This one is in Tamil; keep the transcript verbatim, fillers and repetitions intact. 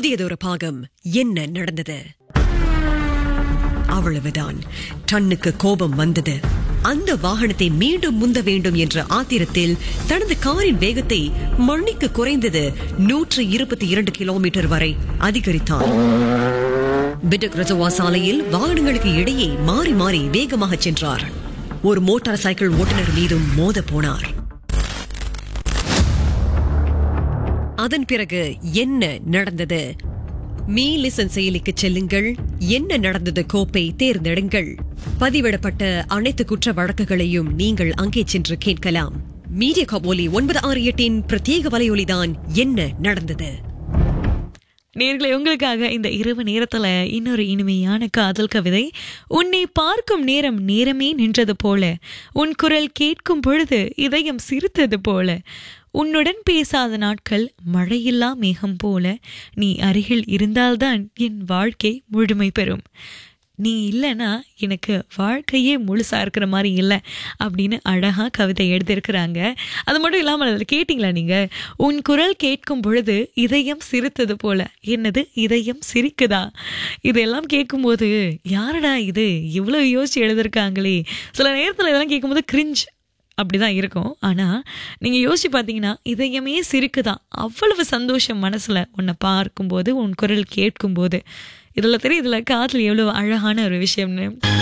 புதியதொரு பாகம். என்ன நடந்தது? அவ்வளவுதான். டன்னுக்கு கோபம் வந்தது. அந்த வாகனத்தை மீண்டும் முந்த வேண்டும் என்ற ஆத்திரத்தில் தனது காரின் வேகத்தை மணிக்கு குறைந்தது நூற்று இருபத்தி இரண்டு கிலோமீட்டர் வரை அதிகரித்தான். பிடக் ரஜவா சாலையில் வாகனங்களுக்கு இடையே மாறி மாறி வேகமாக சென்றார். ஒரு மோட்டார் சைக்கிள் ஓட்டுநர் மீதும் மோத போனார். அதன் பிறகு என்ன நடந்தது? மீ லிசன் செயலிக்கு செல்லுங்கள். என்ன நடந்தது கோப்பை தேர்ந்தெடுங்கள். பதிவிடப்பட்ட அனைத்து குற்ற வழக்குகளையும் நீங்கள் அங்கே சென்று கேட்கலாம். மீடியா கபோலி ஒன்பது ஆறு எட்டின் பிரத்யேக வலையொலிதான் என்ன நடந்தது. நேர்களை உங்களுக்காக இந்த இரவு நேரத்துல இன்னொரு இனிமையான காதல் கவிதை. உன்னை பார்க்கும் நேரம் நேரமே நின்றது போல, உன் குரல் கேட்கும் பொழுது இதயம் சிரித்தது போல, உன்னுடன் பேசாத நாட்கள் மழையில்லா மேகம் போல, நீ அருகில் இருந்தால்தான் என் வாழ்க்கை முழுமை பெறும். நீ இல்லைன்னா எனக்கு வாழ்க்கையே முழுசா இருக்கிற மாதிரி இல்லை அப்படின்னு அழகா கவிதை எழுதியிருக்கிறாங்க. அது மட்டும் இல்லாமல் அதில் கேட்டிங்களா நீங்க, உன் குரல் கேட்கும் பொழுது இதயம் சிரித்தது போல. என்னது, இதயம் சிரிக்குதா? இதெல்லாம் கேட்கும்போது யாரடா இது இவ்வளோ யோசிச்சு எழுதியிருக்காங்களே. சில நேரத்தில் இதெல்லாம் கேட்கும்போது கிரிஞ்ச் அப்படிதான் இருக்கும். ஆனால் நீங்கள் யோசிச்சு பார்த்தீங்கன்னா இதயமே சிரிக்குதான். அவ்வளவு சந்தோஷம் மனசில் உன்னை பார்க்கும்போது, உன் குரல் கேட்கும்போது. இதில் தெரியும் இதில் காதல் எவ்வளோ அழகான ஒரு விஷயம்னு.